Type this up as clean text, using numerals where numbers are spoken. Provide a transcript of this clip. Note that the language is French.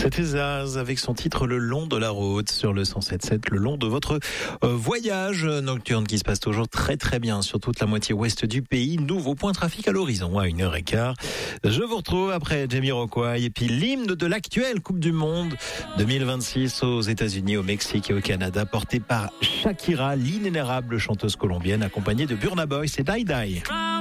C'était Zaz avec son titre Le long de la route sur le 107.7, le long de votre voyage nocturne qui se passe toujours très très bien sur toute la moitié ouest du pays. Nouveau point trafic à l'horizon à 1h15. Je vous retrouve après Jamiroquai et puis l'hymne de l'actuelle Coupe du Monde 2026 aux États-Unis, au Mexique et au Canada, porté par Shakira, l'inénérable chanteuse colombienne, accompagnée de Burna Boy, c'est Die Die.